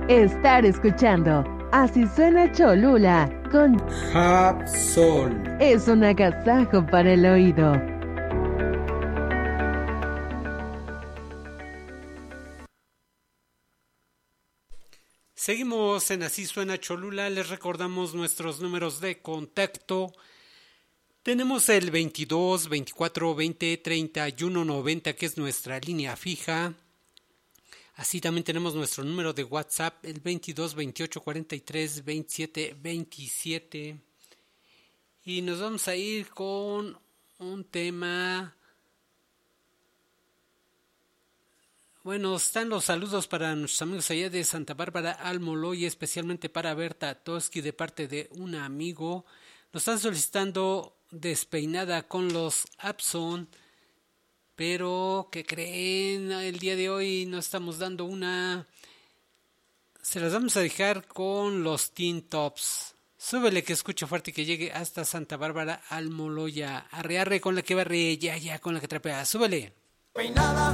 Estar escuchando Así Suena Cholula con Hapsol. Es un agasajo para el oído. Seguimos en Así Suena Cholula, les recordamos nuestros números de contacto. Tenemos el 22 24 20 31 90, que es nuestra línea fija. Así también tenemos nuestro número de WhatsApp, el 22 28 43 27 27. Y nos vamos a ir con un tema. Bueno, están los saludos para nuestros amigos allá de Santa Bárbara, Almoloy, especialmente para Berta Toski de parte de un amigo. Nos están solicitando Despeinada con los Abson, pero ¿qué creen? El día de hoy no estamos dando una. Se las vamos a dejar con los Teen Tops. Súbele que escuche fuerte y que llegue hasta Santa Bárbara, Almoloya. Arre, arre con la que barre, ya, con la que trapea. Súbele. Peinada